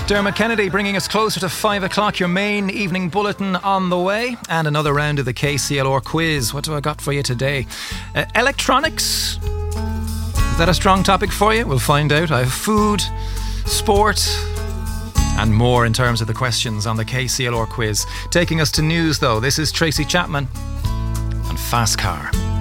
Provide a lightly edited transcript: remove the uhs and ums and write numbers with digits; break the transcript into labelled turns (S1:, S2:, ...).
S1: Dermot Kennedy bringing us closer to 5 o'clock. Your main evening bulletin on the way, and another round of the KCLR quiz. What do I got for you today? Electronics. Is that a strong topic for you? We'll find out. I have food, sport, and more in terms of the questions on the KCLR quiz. Taking us to news, though, this is Tracy Chapman and Fast Car.